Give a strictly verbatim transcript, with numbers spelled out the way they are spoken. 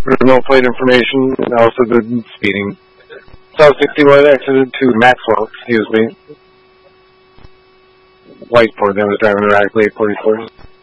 remote plate information, and also the speeding. South sixty-one exited to Maxwell, excuse me. White Ford that was driving around eight forty-four.